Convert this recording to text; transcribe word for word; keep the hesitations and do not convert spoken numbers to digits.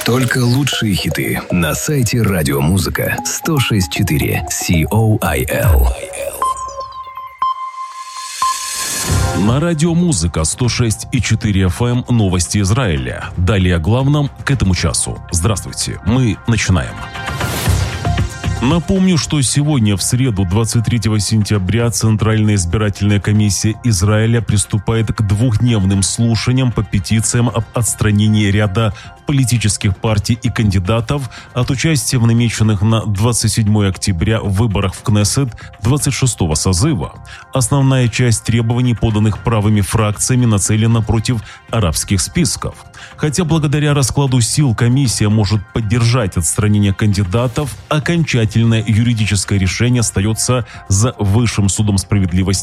Только лучшие хиты на сайте Радиомузыка сто шесть и четыре си о ай эл. На Радиомузыка сто шесть и четыре эф эм новости Израиля. Далее о главном к этому часу. Здравствуйте, мы начинаем. Напомню, что сегодня, в среду, двадцать третьего сентября, Центральная избирательная комиссия Израиля приступает к двухдневным слушаниям по петициям об отстранении ряда политических партий и кандидатов от участия в намеченных на двадцать седьмое октября выборах в Кнессет двадцать шестого созыва. Основная часть требований, поданных правыми фракциями, нацелена против арабских списков. Хотя благодаря раскладу сил комиссия может поддержать отстранение кандидатов, окончательное юридическое решение остается за Высшим судом справедливости